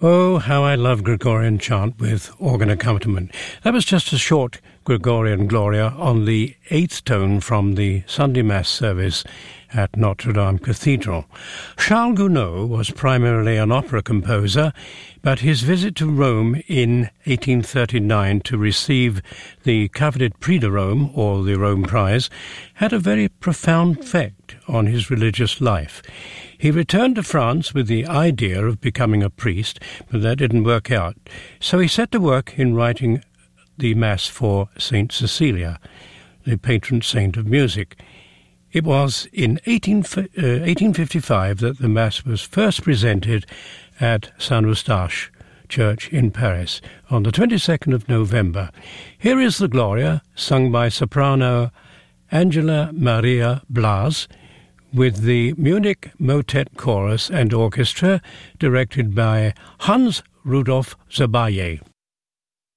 Oh, how I love Gregorian chant with organ accompaniment. That was just a short Gregorian Gloria on the eighth tone from the Sunday Mass service at Notre Dame Cathedral. Charles Gounod was primarily an opera composer, but his visit to Rome in 1839 to receive the coveted Prix de Rome, or the Rome Prize, had a very profound effect on his religious life. He returned to France with the idea of becoming a priest, but that didn't work out. So he set to work in writing the Mass for Saint Cecilia, the patron saint of music. It was in 1855 that the Mass was first presented at Saint-Eustache Church in Paris on the 22nd of November. Here is the Gloria, sung by soprano Angela Maria Blas, with the Munich Motet Chorus and Orchestra, directed by Hans Rudolf Zebaye.